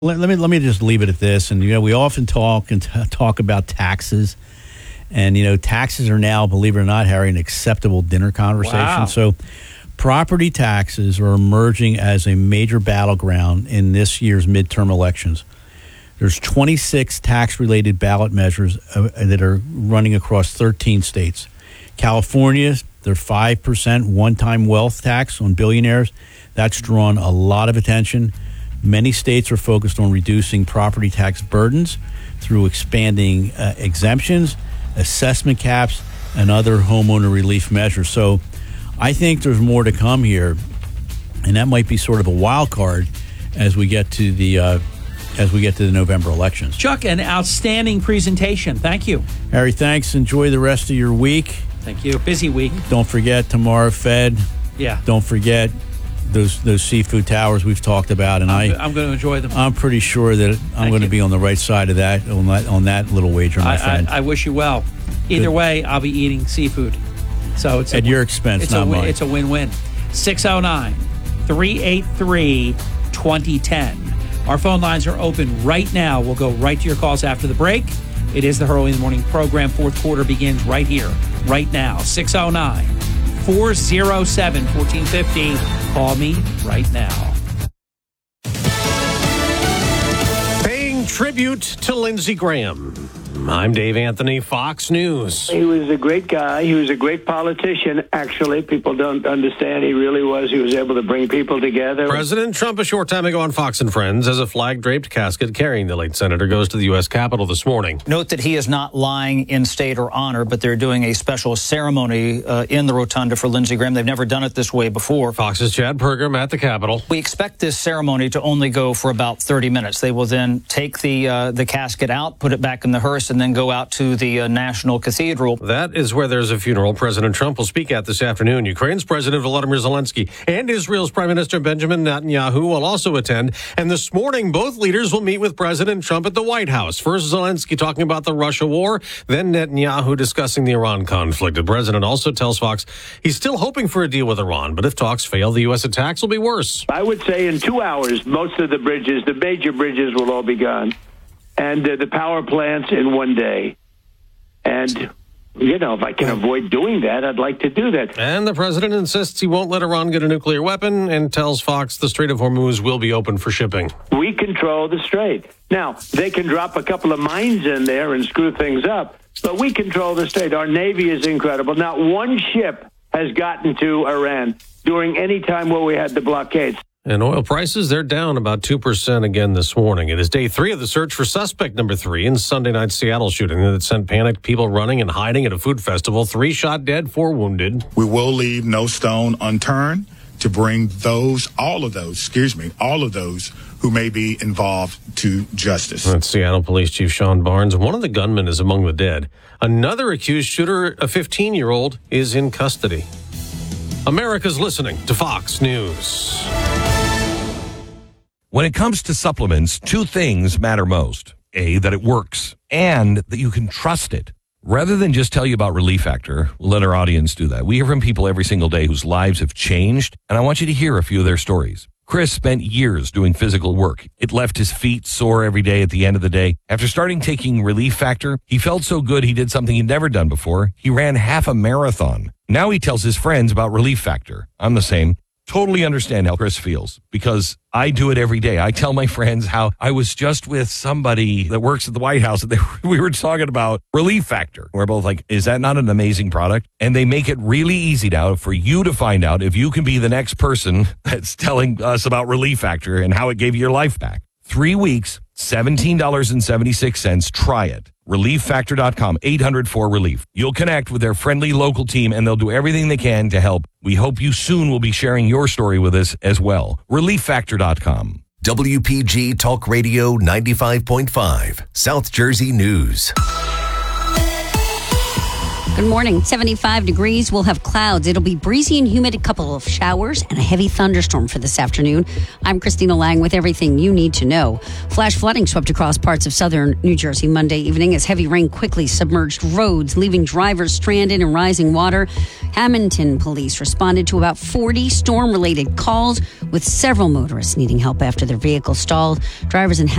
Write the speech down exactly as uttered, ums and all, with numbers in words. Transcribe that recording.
Let, let me let me just leave it at this. And you know, we often talk and t- talk about taxes, and you know, taxes are now, believe it or not, Harry, an acceptable dinner conversation. Wow. So, property taxes are emerging as a major battleground in this year's midterm elections. There's twenty-six tax-related ballot measures uh, that are running across thirteen states. California, their five percent one-time wealth tax on billionaires, that's drawn a lot of attention. Many states are focused on reducing property tax burdens through expanding uh, exemptions, assessment caps, and other homeowner relief measures. So I think there's more to come here, and that might be sort of a wild card as we get to the uh, as we get to the November elections. Chuck, an outstanding presentation. Thank you. Harry, thanks. Enjoy the rest of your week. Thank you. Busy week. Don't forget tomorrow, Fed. Yeah. Don't forget those those seafood towers we've talked about, and I'm, I I'm going to enjoy them. I'm pretty sure that I'm Thank going to you. be on the right side of that on that on that little wager, my I, friend. I, I wish you well. Either Good. way, I'll be eating seafood. So it's At a, your expense, it's not a, win- mine. It's a win-win. six oh nine, three eight three, two oh one oh. Our phone lines are open right now. We'll go right to your calls after the break. It is the Hurley in the Morning program. Fourth quarter begins right here, right now. six oh nine, four oh seven, one four five oh. Call me right now. Paying tribute to Lindsey Graham. I'm Dave Anthony, Fox News. He was a great guy. He was a great politician, actually. People don't understand. He really was. He was able to bring people together. President Trump, a short time ago on Fox and Friends, as a flag-draped casket carrying the late senator goes to the U S Capitol this morning. Note that he is not lying in state or honor, but they're doing a special ceremony uh, in the rotunda for Lindsey Graham. They've never done it this way before. Fox's Chad Pergram at the Capitol. We expect this ceremony to only go for about thirty minutes. They will then take the uh, the casket out, put it back in the hearse, and then go out to the uh, National Cathedral. That is where there's a funeral President Trump will speak at this afternoon. Ukraine's President Volodymyr Zelensky and Israel's Prime Minister Benjamin Netanyahu will also attend. And this morning, both leaders will meet with President Trump at the White House. First, Zelensky talking about the Russia war, then Netanyahu discussing the Iran conflict. The president also tells Fox he's still hoping for a deal with Iran, but if talks fail, the U S attacks will be worse. I would say in two hours, most of the bridges, the major bridges, will all be gone. And uh, the power plants in one day. And, you know, if I can avoid doing that, I'd like to do that. And the president insists he won't let Iran get a nuclear weapon and tells Fox the Strait of Hormuz will be open for shipping. We control the strait. Now, they can drop a couple of mines in there and screw things up, but we control the strait. Our Navy is incredible. Not one ship has gotten to Iran during any time where we had the blockades. And oil prices, they're down about two percent again this morning. It is day three of the search for suspect number three in Sunday night's Seattle shooting that sent panicked people running and hiding at a food festival. Three shot dead, four wounded. We will leave no stone unturned to bring those, all of those, excuse me, all of those who may be involved to justice. That's Seattle Police Chief Sean Barnes. One of the gunmen is among the dead. Another accused shooter, a fifteen-year-old, is in custody. America's listening to Fox News. When it comes to supplements, two things matter most. A, that it works, and that you can trust it. Rather than just tell you about Relief Factor, we'll let our audience do that. We hear from people every single day whose lives have changed, and I want you to hear a few of their stories. Chris spent years doing physical work. It left his feet sore every day at the end of the day. After starting taking Relief Factor, he felt so good he did something he'd never done before. He ran half a marathon. Now he tells his friends about Relief Factor. I'm the same. Totally understand how Chris feels because I do it every day. I tell my friends how I was just with somebody that works at the White House and they, we were talking about Relief Factor. We're both like, is that not an amazing product? And they make it really easy now for you to find out if you can be the next person that's telling us about Relief Factor and how it gave you your life back. Three weeks, seventeen dollars and seventy-six cents. Try it. relief factor dot com, eight hundred four relief. You'll connect with their friendly local team and they'll do everything they can to help. We hope you soon will be sharing your story with us as well. relief factor dot com. W P G Talk Radio ninety-five point five, South Jersey News. Good morning. seventy-five degrees. We'll have clouds. It'll be breezy and humid, a couple of showers, and a heavy thunderstorm for this afternoon. I'm Christina Lang with everything you need to know. Flash flooding swept across parts of southern New Jersey Monday evening as heavy rain quickly submerged roads, leaving drivers stranded in rising water. Hamilton police responded to about forty storm-related calls, with several motorists needing help after their vehicles stalled. Drivers in